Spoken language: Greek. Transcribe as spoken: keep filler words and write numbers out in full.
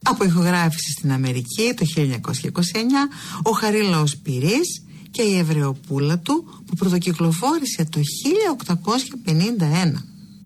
Από ηχογράφηση στην Αμερική το χίλια εννιακόσια είκοσι εννιά, ο Χαρίλαος Πυρής και η Εβραιοπούλα του, που πρωτοκυκλοφόρησε το χίλια οκτακόσια πενήντα ένα.